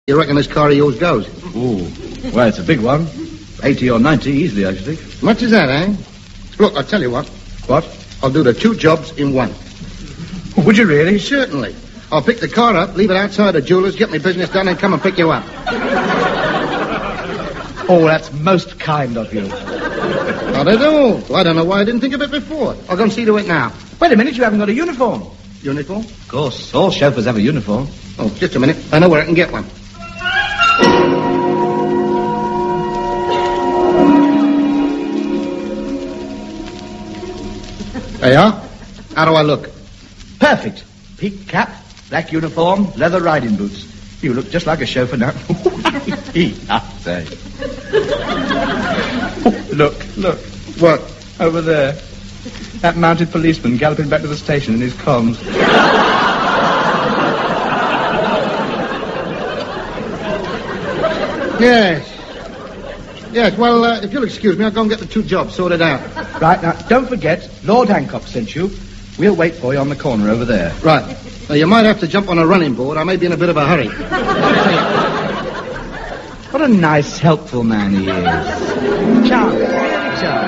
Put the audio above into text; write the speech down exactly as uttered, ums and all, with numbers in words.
you reckon this car of yours goes? Ooh, well, it's a big one. eighty or ninety easily, I should think. Much is that, eh? Look, I'll tell you what. What? I'll do the two jobs in one. Would you really? Certainly. I'll pick the car up, leave it outside the jeweler's, get my business done, and come and pick you up. Oh, that's most kind of you. Not at all. Well, I don't know why I didn't think of it before. I'll go and see to it now. Wait a minute, you haven't got a uniform. Uniform? Of course, all chauffeurs have a uniform. Oh, just a minute. I know where I can get one. There you are. How do I look? Perfect. Peak cap, black uniform, leather riding boots. You look just like a chauffeur now. I say. Look, look. What? Over there. That mounted policeman galloping back to the station in his comms. Yes. Yes, well, uh, if you'll excuse me, I'll go and get the two jobs sorted out. Right, now, don't forget, Lord Hancock sent you. We'll wait for you on the corner over there. Right. Now, you might have to jump on a running board. I may be in a bit of a hurry. What a nice, helpful man he is. Charming, really charming.